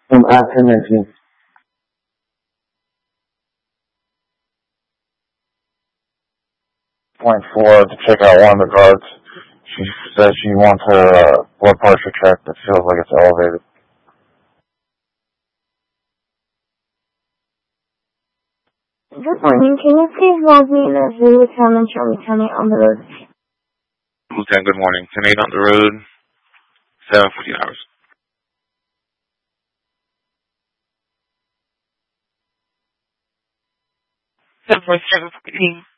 1019. Point 4 to check out one of the guards. She says she wants her blood pressure checked. It feels like it's elevated. Good morning. Can you please log me in as Lieutenant or Lieutenant on the road? Lieutenant, good morning. 10-8 on the road, 7:14 hours. 7:14.